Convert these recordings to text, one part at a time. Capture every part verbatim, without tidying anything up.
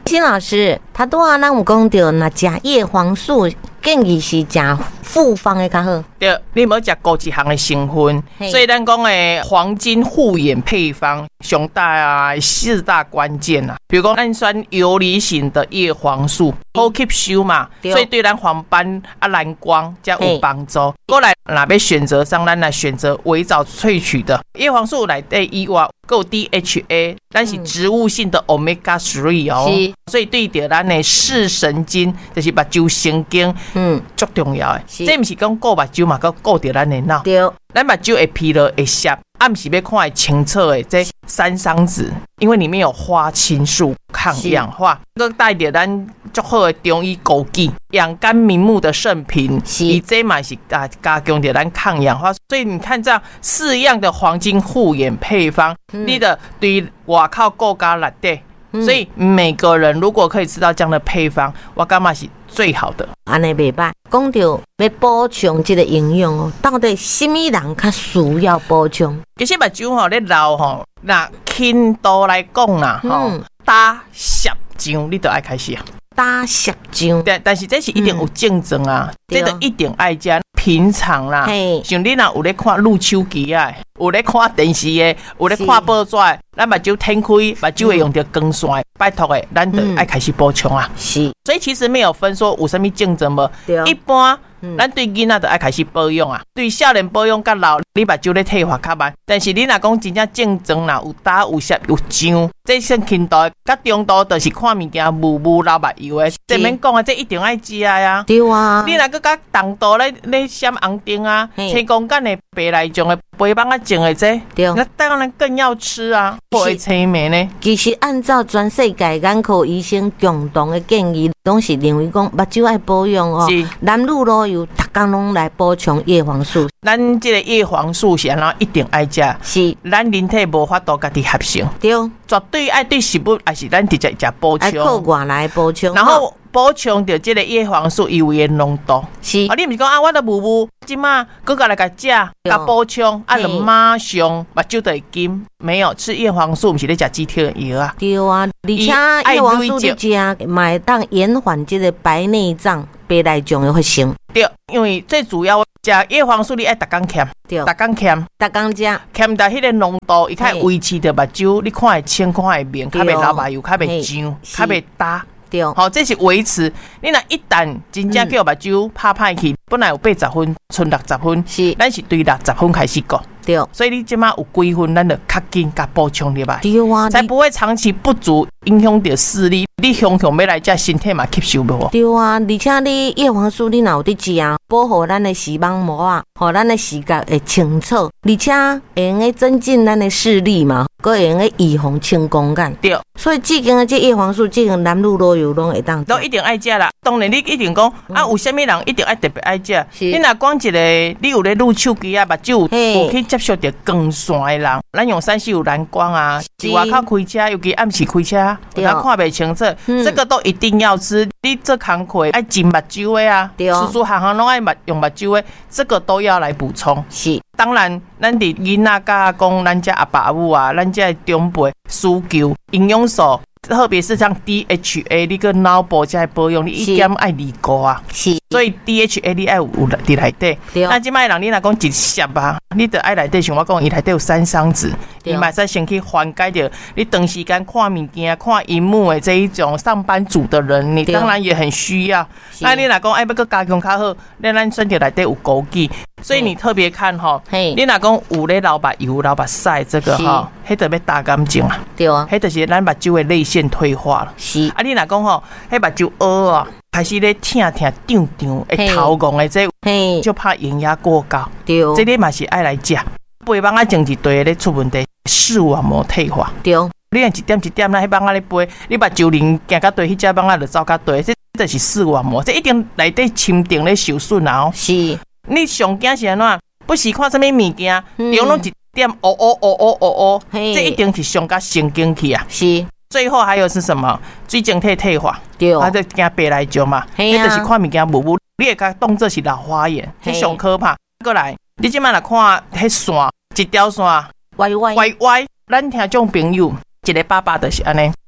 辛老师，他拄啊，咱有讲到，那食叶黄素建议是食复方的较好。 对，你有食高一项的成分，所以咱讲的黄金护眼配方，上大啊四大关键啊，比如讲咱选游离型的叶黄素，好吸收嘛，所以对咱黄斑啊蓝光才有帮助。过来，若要选择上，咱来选择微藻萃取的叶黄素内底以外，有 D H A， 咱是植物性的 Omega 三 哦，所以对着咱的视神经，就是目睭神经，嗯，足重要的。这不是讲顾目睭嘛，佮顾着咱的脑。对，咱目睭会疲劳会涩，啊，不是要看清澈的这三桑子，因为里面有花青素抗氧化，佮带着咱足好的中医枸杞，养肝明目的圣品，以这嘛是啊加强着咱抗氧化。所以你看这样四样的黄金护眼配方，嗯、你的对外口顾家内底。所以每个人如果可以吃到这样的配方，我感觉是最好的。 安尼袂歹，讲到要补充这个营养哦，到底什么人较需要补充？ 其实目睭吼咧老吼，那轻度来讲啦，吼、嗯、打摄像你就爱开始啊。 打摄像， 但但是这是一定有竞争啊，嗯、这个一定爱食。平常啦，像你若有咧看录手机啊，有咧看电视的，有咧看报纸的，咱目睭天开，目睭会用到光线，拜托诶，咱就爱开始补充啊。是，所以其实没有分说有什么竞争无，一般。嗯、咱对囡仔就爱开始保养啊，对少年保养较老，你目睭咧退化较慢。但是你若讲真正竞争啦，有打有摄有上，这算轻度，甲中度就是看物件雾雾流目油的，前面讲的这一定爱食啊。对啊，你若佮甲重度咧咧闪红灯啊，青光眼的白内障的肥胖啊种的这，那当然更要吃啊，不会催眠呢。 其实按照全世界眼科医生共同的建议，拢是认为讲目睭爱保养哦，男女老有逐工拢来补充叶黄素， 咱这个叶黄素是然后一定爱食，是咱人体无法度家己合成，对，绝对爱对食物，还是咱直接食补充，爱靠外来补充， 然后补充着这个叶黄素有的浓度，是啊，你不是讲啊，我都无无，今嘛搁个来甲食，甲补充，啊，就马上目睭就会金，没有吃叶黄素，不是咧食止痛药啊， 对啊，而且叶黄素你食，嘛会当延缓这个白内障。白内障的发生， 对，因为最主要食叶黄素，你爱逐工欠，对，逐工欠， 逐工食， 欠到迄个浓度，伊较维持着目睭，你看会清，看会明，较袂流目油，较袂痒，较袂焦。对，好，这是维持。你若一旦真正叫目睭拍歹去，本来有八十分，剩六十分，是，咱是对六十分开始讲。对，所以你即马有几分，咱就较紧甲补充入来，对啊，才不会长期不足影响到视力。你常常要来这身体嘛吸收无？ 对啊，而且你叶黄素你若有伫食啊，保护咱的视网膜啊，互咱的视觉会清楚，而且会用个增进咱的视力嘛，佮会用个预防青光眼。对，所以至今的这叶黄素，这个男女老幼拢会当， 都一定爱食啦。当然你一定讲、嗯、啊，有啥物人一定爱特别爱食？你若讲一个，你有咧录手机啊，目睭有去接触到光线的人，咱用三 C 有蓝光啊，是外口开车，尤其暗时开车，他看袂清楚。嗯、这个都一定要吃，你这工课爱浸目睭的啊，叔叔行行拢爱目用目睭的，这个都要来补充。是，当然，咱伫囡仔甲讲，咱这阿爸阿母啊，咱这长辈需求营养素，特别是像 D H A， 你个脑部在保养，你一点爱二高啊。是，所以 D H A 你爱有伫内底。那即摆人你若讲一摄啊，你得爱内底像我讲，伊内底有三桑子，伊嘛使先去缓解着你长时间看物件、看荧幕的这一种上班族的人，你当然也很需要。那你若讲爱要个加强较好，那咱身体内底有枸杞。所以你特别看哈，你若讲有咧流目油、流目屎这个哈，迄就要打干净啊。对啊，迄就是咱目睭的泪腺退化了。是啊，你若讲吼，迄目睭凹啊，开始咧疼疼、胀胀，会头晕的这，就怕盐压过高。对，这你嘛是爱来食，肥胖啊，种一堆咧出问题，视网膜退化。对，你按一点一点啦，迄帮啊咧飞，你目睭灵行到对，迄只帮啊就走到对，这就是视网膜，这一定内底深层咧受损啊。哦，是。你上惊是安怎？不是看什么物件，中拢一点哦哦哦哦哦哦，这一定是上甲神经去啊。是，最后还有是什么？水晶体退化，对，啊，就惊白内障嘛。迄就是看物件模糊，你会甲当作是老花眼，这上可怕。过来，你即摆来看迄线，一条线歪歪歪歪，咱听众朋友，一个爸爸就是安尼。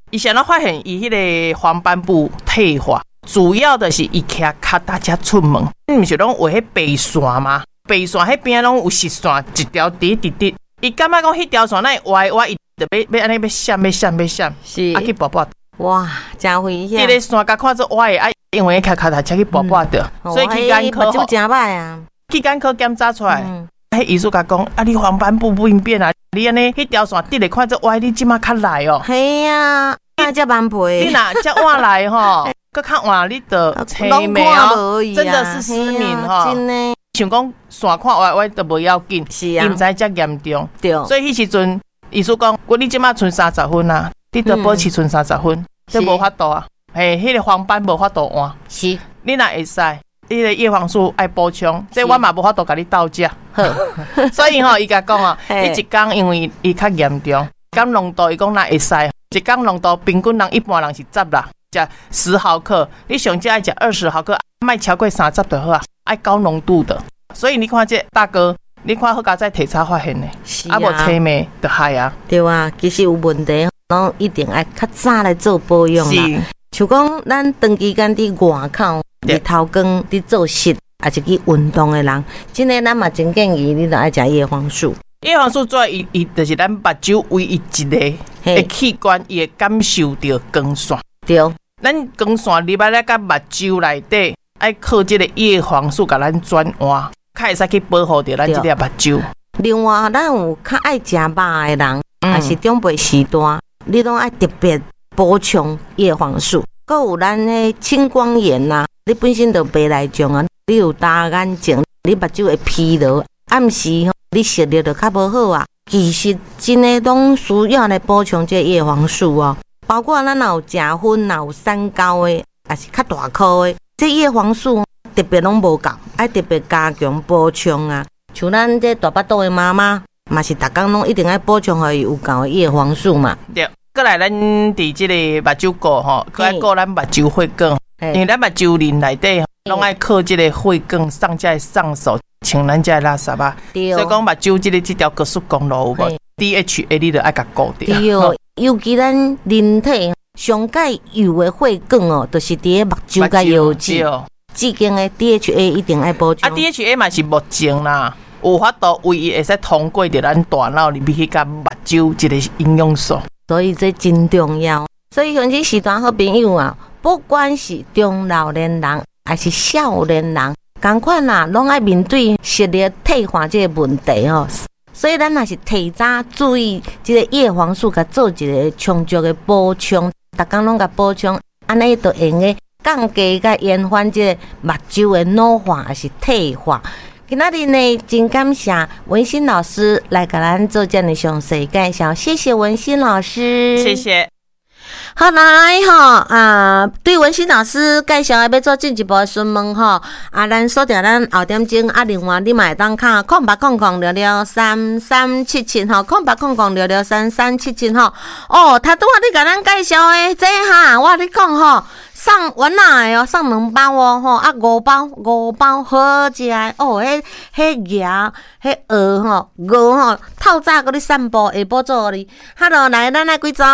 以前我发现伊迄个黄斑部退化，主要的是伊徛脚大家出门，你毋是拢画迄白线吗？白线迄边拢有实线，一条直直直。伊感觉讲迄条线那歪歪，伊就要要安尼要闪要闪要闪，是啊去拔拔。 哇，真危险！ 伊个线甲看做歪的，啊，因为脚脚大车去拔拔的，所以去眼科就真歹啊。 去眼科检查出来，迄医生甲讲啊，你黄斑部不应变啊，你安尼迄条线直咧看做歪，你即马较来哦。 系啊，那才蛮赔。 你若遮晚来吼，搁较晚你得青眉哦，真的是失明吼。真的，想讲线看歪歪都无要紧，是啊，伊毋知遮严重。对，所以迄时阵医生讲，我你即马剩三十分啊，你得保持剩三十分，这无法度啊。嘿，迄个黄斑无法度换，是，你若会使。迄个叶黄素爱补充，这我嘛无法度甲你斗食。好，所以吼，伊甲讲哦，伊一工因为伊较严重，讲浓度伊讲若会使，一工浓度平均人一般人是十啦，食十毫克，你上只爱食二十毫克，莫超过三十就好啊，爱高浓度的。所以你看这大哥，你看好佳在体查发现的，啊无青霉就害啊。对啊，其实有问题，拢一定爱较早来做保养啦。像讲咱长期间伫外口。日头光伫做事，还是去运动的人，真诶，咱嘛真建议你著爱食叶黄素。叶黄素主要伊伊就是咱目睭唯一一个的器官，伊会感受到光线。对，咱光线入来咧，甲目睭内底，爱靠即个叶黄素甲咱转换，较会使去保护着咱即个目睭。另外，咱有较爱食肉的人，还是长辈时代，你拢爱特别补充叶黄素。搁有咱的青光眼呐、啊。你本身就白内障啊，你有大眼睛，你目睭会疲劳，暗时吼你视力就较无好啊。其实真诶拢需要来补充这叶黄素哦，包括咱有食薰，有三高诶，也是较大颗诶，这叶黄素特别拢无够，爱特别加强补充啊。像咱这大巴肚诶妈妈，嘛是逐工拢一定爱补充，互伊有够诶叶黄素嘛。对，过来咱伫即个目睭顾吼，搁爱顾咱目睭血管。因为咱目睭林内底拢爱靠即个血管上才会上手清咱遮垃圾啊，所以讲目睭即个即条高速公路有无 D H A 你著爱甲固定。对，尤其咱人体上界有诶血管哦，就是伫咧目睭甲腰子，至今诶 D H A 一定爱补充。啊 ，D H A 嘛是目镜啦，有法度唯一会使通过着咱大脑里面去甲目睭一个营养素，所以这真重要。所以像这时段好朋友啊。不管是中老年人还是少年人，同款啦，拢爱面对视力退化这个问题吼。所以咱若是提早注意这个叶黄素，甲做一个充足的补充，逐工拢甲补充，安尼就用个降低甲延缓这个目睭的老化还是退化。今仔日呢，真感谢文心老师来甲咱做这样详细介绍，谢谢文心老师，谢谢。好来吼啊！对文心老师介绍要做进一步的询问吼啊，咱锁定咱后点钟啊，另外你嘛会当卡空八空空六六三三七七吼，空八空空六六三三七七吼。哦，他拄仔你甲咱介绍的这哈，我你讲吼，送原来的哦，送两包哦吼，啊五包五包好食的哦，迄迄鸭迄鹅吼鹅吼，透早甲你散步，下晡做你。Hello， 来咱来几组？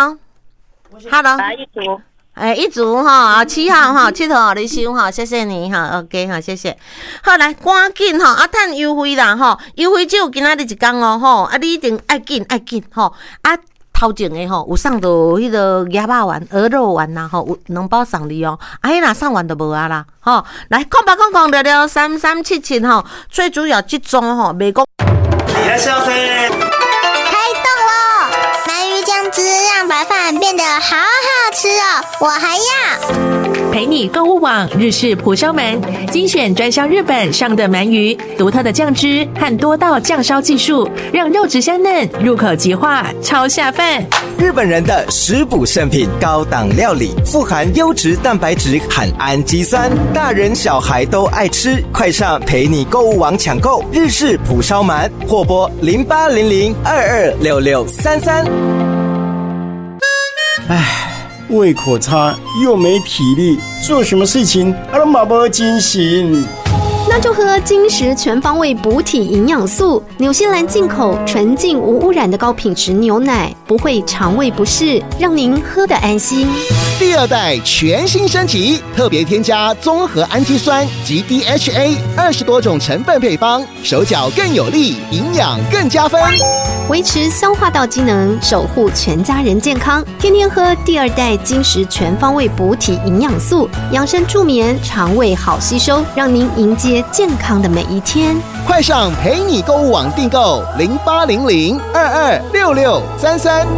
Hello， 一组，哎，一组哈，七号哈，七号你收哈，谢谢你哈 ，OK 哈，谢谢。好来，赶紧哈，啊，趁优惠啦哈，优惠只有今仔日一天哦吼，啊，你一定爱紧爱紧吼，啊，头前的吼有送到迄个鸭肉丸、鹅肉丸呐吼，有两包送你哦，啊，迄若送完就无啊啦，吼，来，空八空空六六三三七七吼，最主要这种吼，袂讲。 你来消费。 酱汁让白饭变得好好吃哦，我还要陪你购物网日式蒲烧鳗，精选专销日本上的鳗鱼，独特的酱汁和多道酱烧技术，让肉质香嫩，入口即化，超下饭。 日本人的食补圣品，高档料理，富含优质蛋白质和氨基酸，大人小孩都爱吃。快上陪你购物网抢购日式蒲烧鳗，或拨零八零零二二六六三三。 唉，胃口差又没体力，做什么事情啊都马不精神。 那那就喝金石全方位补体营养素，纽西兰进口纯净无污染的高品质牛奶，不会肠胃不适，让您喝得安心。 第二代全新升级，特别添加综合氨基酸及 D H A 二十多种成分配方，手脚更有力，营养更加分， 维持消化道机能，守护全家人健康。天天喝第二代金石全方位补体营养素，养生助眠，肠胃好吸收，让您迎接健康的每一天。 快上陪你购物网订购零八零零二二六六三三。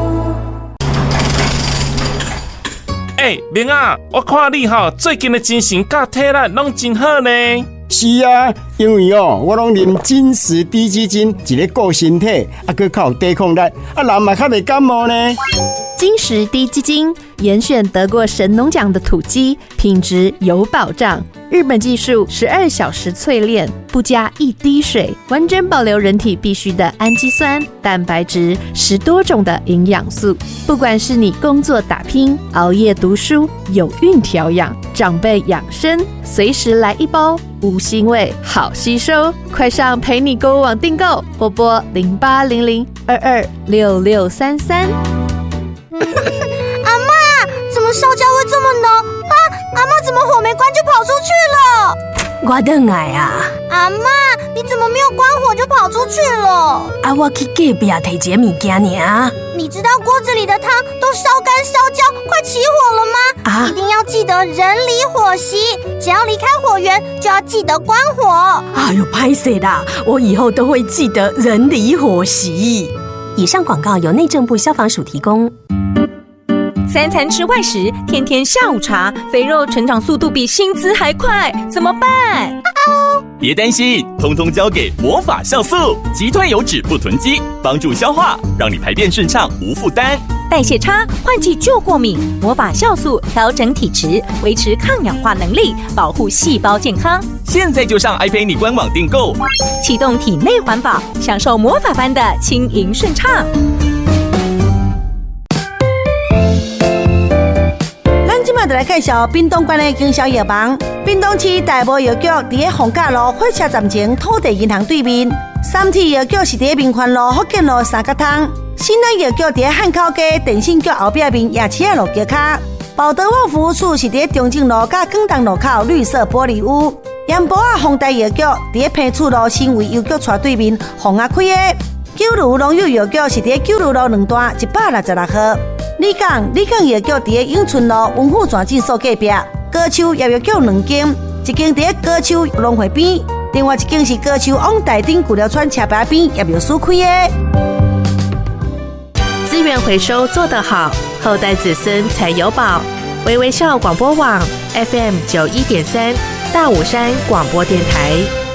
哎、欸，明啊，我看你哈最近的精神甲体力拢真好呢。 是啊，因为哦，我拢啉金石低基金，一个顾身体，啊，佮较有抵抗力，啊，人嘛较袂感冒呢。 金石低基金严选得过神农奖的土鸡，品质有保障。日本技术十二小时淬炼，不加一滴水，完整保留人体必需的氨基酸、蛋白质，十多种的营养素。不管是你工作打拼、熬夜读书、有孕调养、长辈养生，随时来一包，无腥味，好吸收。快上陪你购物网订购，或拨零八零零二二六六三三。 阿嬷，怎么烧焦会这么浓啊？阿嬷怎么火没关就跑出去了？ 我回来啊！ 阿嬷，你怎么没有关火就跑出去了？ 啊，我去隔壁摕一个物件尔。 你知道锅子里的汤都烧干烧焦，快起火了吗？啊！一定要记得人离火熄，只要离开火源就要记得关火。 哎呦，拍谁啦！我以后都会记得人离火熄。以上广告由内政部消防署提供。 三餐吃外食，天天下午茶，肥肉成长速度比薪资还快，怎么办？ 别担心，通通交给魔法酵素，击退油脂不囤积，帮助消化，让你排便顺畅无负担。 代谢差，换季就过敏，魔法酵素调整体质，维持抗氧化能力，保护细胞健康。 现在就上爱陪你官网订购， 启动体内环保，享受魔法般的轻盈顺畅。 今麦就来介绍屏东县的经销药房。屏东市大埔药局伫咧逢甲路火车站前土地银行对面，三体药局是伫咧民权路福建路三角塘，新安药局伫咧汉口街电信局后壁面夜市路桥骹，宝德旺服务处是伫咧中正路甲广东路口绿色玻璃屋，盐埔仔丰台药局伫咧平厝路新围邮局厝对面红阿开的，九如农友药局是伫咧九如路两段一百六十六号。李港李港药局伫咧永春路文富全诊所隔壁，高手药药局两间，一间伫咧高手农会边，另外一间是高手往台顶古寮村车牌边药药所开的。 资源回收做得好，后代子孙才有宝。微微笑广播网 F M 九一点三，大武山广播电台。